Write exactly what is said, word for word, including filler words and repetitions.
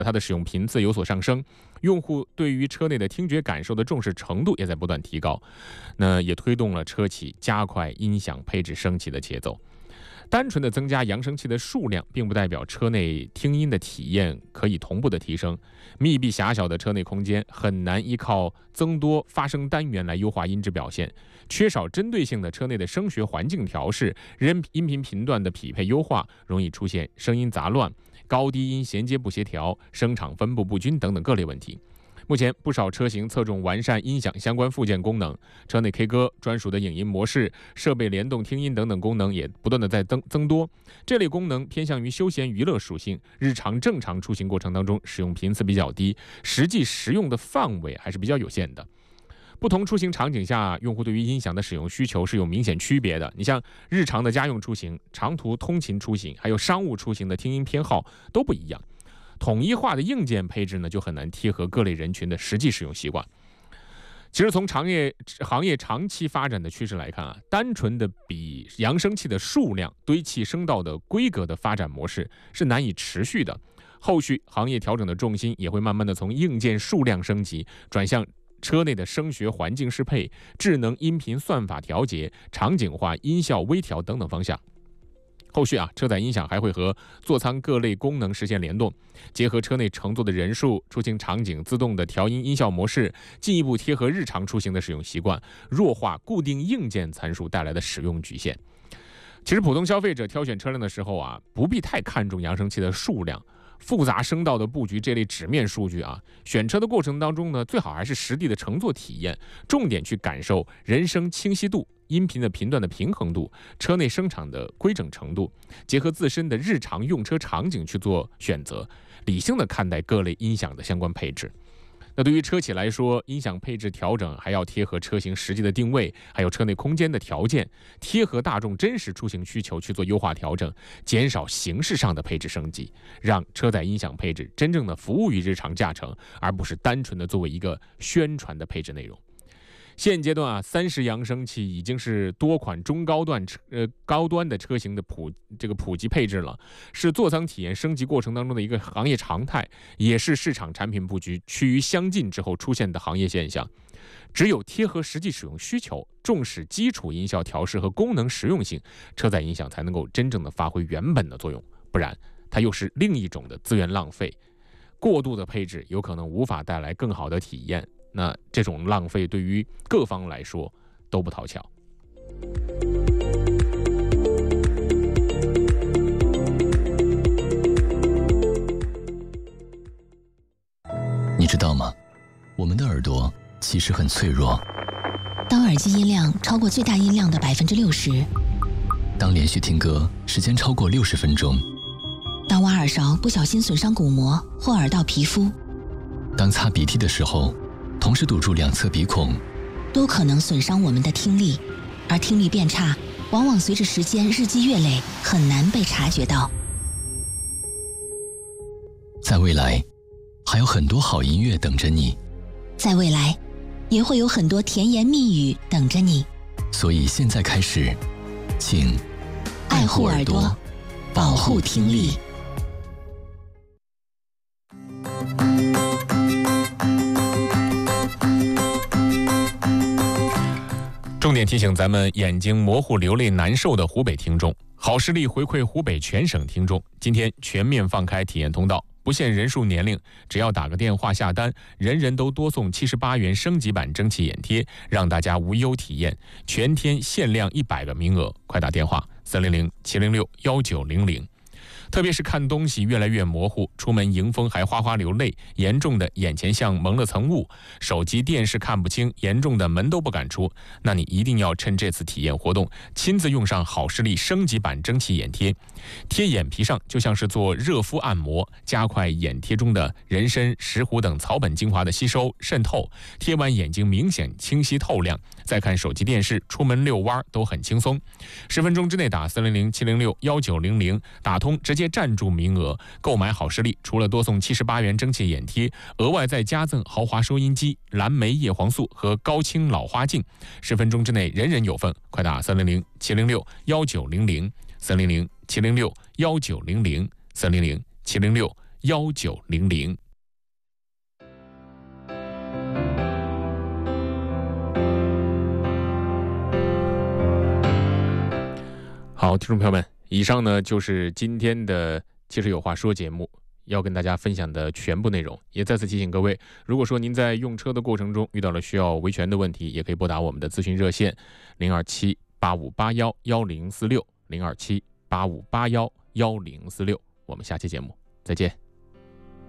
它的使用频次有所上升，用户对于车内的听觉感受的重视程度也在不断提高，那也推动了车企加快音响配置升级的节奏。单纯的增加扬声器的数量，并不代表车内听音的体验可以同步的提升。密闭狭小的车内空间很难依靠增多发声单元来优化音质表现，缺少针对性的车内的声学环境调试、音频频段的匹配优化，容易出现声音杂乱、高低音衔接不协调、声场分布不均等等各类问题。目前不少车型侧重完善音响相关附件功能，车内 K 歌、专属的影音模式、设备联动听音等等功能也不断的在增增多。这类功能偏向于休闲娱乐属性，日常正常出行过程当中使用频次比较低，实际实用的范围还是比较有限的。不同出行场景下，用户对于音响的使用需求是有明显区别的。你像日常的家用出行、长途通勤出行，还有商务出行的听音偏好都不一样。统一化的硬件配置呢，就很难贴合各类人群的实际使用习惯。其实从行业行业长期发展的趋势来看啊，单纯的比扬声器的数量、堆砌声道的规格的发展模式是难以持续的。后续行业调整的重心也会慢慢的从硬件数量升级，转向车内的声学环境适配、智能音频算法调节、场景化音效微调等等方向。后续啊，车载音响还会和座舱各类功能实现联动，结合车内乘坐的人数、出行场景自动的调音音效模式，进一步贴合日常出行的使用习惯，弱化固定硬件参数带来的使用局限。其实普通消费者挑选车辆的时候啊，不必太看重扬声器的数量、复杂声道的布局这类纸面数据啊，选车的过程当中呢，最好还是实地的乘坐体验，重点去感受人声清晰度、音频的频段的平衡度、车内声场的规整程度，结合自身的日常用车场景去做选择，理性的看待各类音响的相关配置。那对于车企来说，音响配置调整还要贴合车型实际的定位，还有车内空间的条件，贴合大众真实出行需求去做优化调整，减少形式上的配置升级，让车载音响配置真正的服务于日常驾乘，而不是单纯的作为一个宣传的配置内容。现阶段啊，三十扬声器已经是多款中高端车呃高端的车型的普这个普及配置了，是座舱体验升级过程当中的一个行业常态，也是市场产品布局趋于相近之后出现的行业现象。只有贴合实际使用需求，重视基础音效调试和功能实用性，车载音响才能够真正的发挥原本的作用，不然它又是另一种的资源浪费。过度的配置有可能无法带来更好的体验。那这种浪费对于各方来说都不讨巧。 你知道吗？我们的耳朵其实很脆弱。 当耳机音量超过最大音量的百分之六十， 当连续听歌时间超过六十分钟， 当挖耳勺不小心损伤鼓膜或耳道皮肤， 当擦鼻涕的时候同时堵住两侧鼻孔， 都可能损伤我们的听力，而听力变差往往随着时间日积月累，很难被察觉到。 在未来还有很多好音乐等着你， 在未来也会有很多甜言蜜语等着你。 所以现在开始，请爱护耳朵，保护听力。 重点提醒咱们眼睛模糊流泪难受的湖北听众，好视力回馈湖北全省听众，今天全面放开体验通道，不限人数年龄，只要打个电话下单，人人都多送七十八元升级版蒸汽眼贴，让大家无忧体验，全天限量一百个名额，快打电话三零零七零六幺九零零。特别是看东西越来越模糊，出门迎风还哗哗流泪，严重的眼前像蒙了层雾，手机电视看不清，严重的门都不敢出，那你一定要趁这次体验活动亲自用上好视力升级版蒸汽眼贴，贴眼皮上就像是做热敷按摩，加快眼贴中的人参、石斛等草本精华的吸收渗透，贴完眼睛明显清晰透亮，再看手机电视、出门遛弯都很轻松。十分钟之内打三零零七零六幺九零零，打通直接占住名额。购买好视力除了多送七十八元蒸汽眼贴，额外再加赠豪华收音机、蓝莓叶黄素和高清老花镜。十分钟之内人人有份，快打三零零七零六幺九零零，三零零七零六幺九零零，三零零七零六幺九零零。好，听众朋友们，以上呢就是今天的汽车有话说节目要跟大家分享的全部内容。也再次提醒各位，如果说您在用车的过程中遇到了需要维权的问题，也可以拨打我们的咨询热线零二七八五八幺幺零四六零二七八五八幺幺零四六。我们下期节目再见。